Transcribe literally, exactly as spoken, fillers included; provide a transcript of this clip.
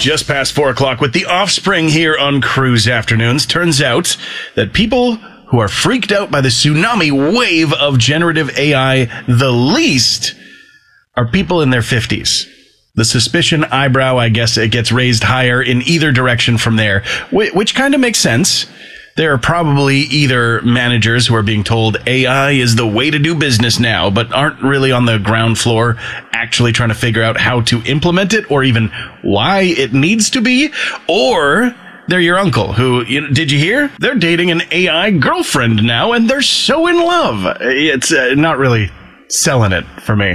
just past four o'clock with The Offspring here on Cruise Afternoons. Turns out that people who are freaked out by the tsunami wave of generative A I the least are people in their fifties. The suspicion eyebrow, I guess, it gets raised higher in either direction from there, which kind of makes sense. There are probably either managers who are being told A I is the way to do business now, but aren't really on the ground floor actually trying to figure out how to implement it or even why it needs to be. Or they're your uncle who, you know, did you hear? They're dating an A I girlfriend now and they're so in love. It's uh, not really selling it for me.